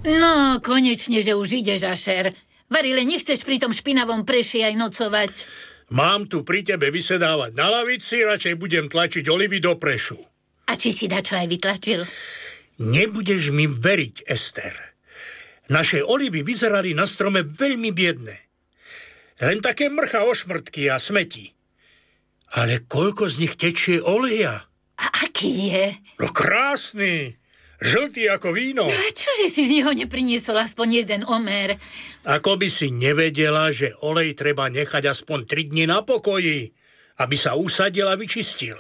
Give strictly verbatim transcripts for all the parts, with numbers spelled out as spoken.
No, konečne, že už ideš, Ašer. Varile, nechceš pri tom špinavom preši aj nocovať? Mám tu pri tebe vysedávať na lavici, radšej budem tlačiť olivy do prešu. A či si dačo aj vytlačil? Nebudeš mi veriť, Ester. Naše olivy vyzerali na strome veľmi biedne. Len také mrcha ošmrtky a smeti. Ale koľko z nich tečie oleja? A aký je? No krásny, žltý ako víno. A čože si z neho nepriniesol aspoň jeden omer? Ako by si nevedela, že olej treba nechať aspoň tri dni na pokoji, aby sa usadil a vyčistil.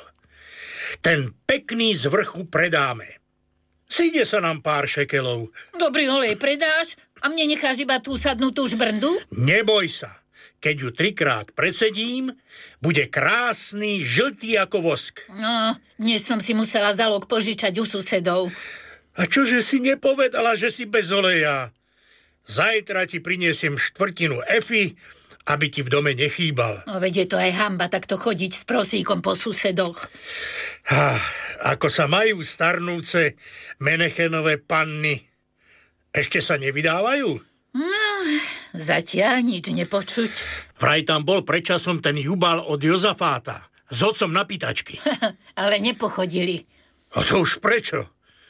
Ten pekný z vrchu predáme. Síde sa nám pár šekelov. Dobrý olej predáš a mne necháš iba tú sadnutú žbrndu? Neboj sa. Keď ju trikrát predsedím, bude krásny, žltý ako vosk. No, dnes som si musela zalog požičať u susedov. A čože si nepovedala, že si bez oleja? Zajtra ti priniesiem štvrtinu Efy, aby ti v dome nechýbal. No, veď je to aj hanba takto chodiť s prosíkom po susedoch. Ah, ako sa majú starnúce Menechenové panny. Ešte sa nevydávajú? No, zatiaľ nič nepočuť. Vraj tam bol predčasom ten Jubal od Jozafáta s otcom na pýtačky. Ale nepochodili. A to už prečo?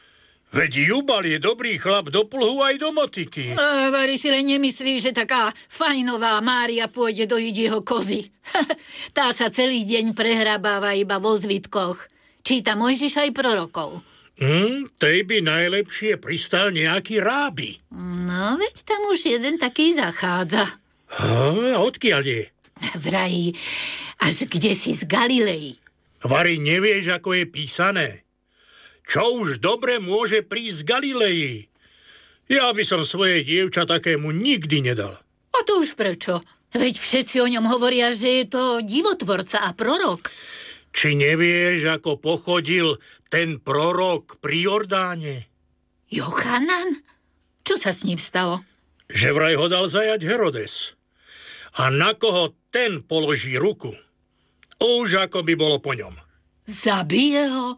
Veď Jubal je dobrý chlap do plhu aj do motiky. A Vary si len nemyslí, že taká fajnová Mária pôjde dojiť jeho kozy. Tá sa celý deň prehrabáva iba vo zvitkoch. Číta Mojžiša aj prorokov. Hm, tej by najlepšie pristal nejaký rábi. No, veď tam už jeden taký zachádza. A odkiaľ je? Vraj, až kde si z Galilei. Vary, nevieš, ako je písané? Čo už dobre môže prísť z Galilei? Ja by som svoje dievča takému nikdy nedal. A to už prečo? Veď všetci o ňom hovoria, že je to divotvorca a prorok. Či nevieš, ako pochodil ten prorok pri Jordáne? Jochanan? Čo sa s ním stalo? Že vraj ho dal zajať Herodes. A na koho ten položí ruku? Už ako by bolo po ňom. Zabije ho?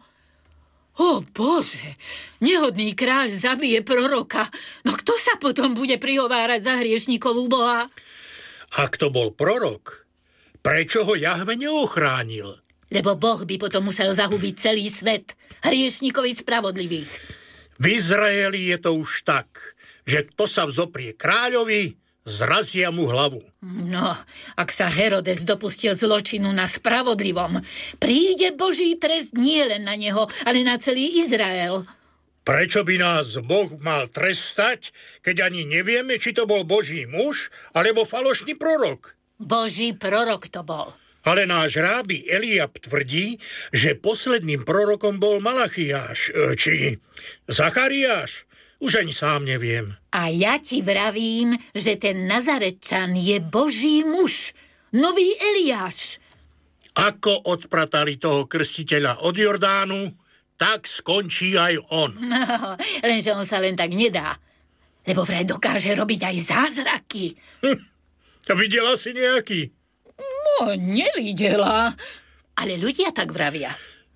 O Bože, nehodný kráľ zabije proroka. No kto sa potom bude prihovárať za hriešnikov u Boha? Ak to bol prorok, prečo ho Jahve neochránil? Lebo Boh by potom musel zahubiť celý svet, hriešnikov i spravodlivých. V Izraeli je to už tak, že kto sa vzoprie kráľovi, zrazia mu hlavu. No, ak sa Herodes dopustil zločinu na spravodlivom, príde Boží trest nie len na neho, ale na celý Izrael. Prečo by nás Boh mal trestať, keď ani nevieme, či to bol Boží muž, alebo falošný prorok? Boží prorok to bol. Ale náš rábi Eliab tvrdí, že posledným prorokom bol Malachiáš, či Zachariáš. Už ani sám neviem. A ja ti vravím, že ten Nazarečan je Boží muž, nový Eliáš. Ako odpratali toho krstiteľa od Jordánu, tak skončí aj on. No, lenže on sa len tak nedá. Lebo vraj dokáže robiť aj zázraky. Hm, a videla si nejaký? No, nevidela. Ale ľudia tak vravia.